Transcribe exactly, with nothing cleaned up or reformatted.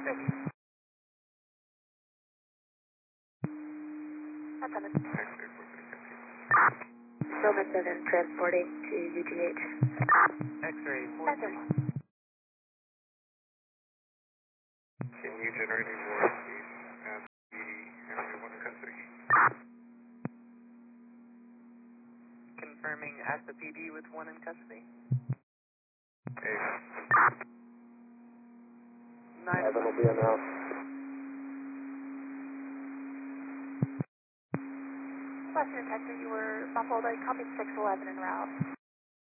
Silver seven transporting to U T H. X-ray four three. Can you generate any more speed at the area one custody? Confirming at the P D with one in custody. Okay. Nine. Evan will be announced. Western Texas, you were muffled. I copied six eleven en route.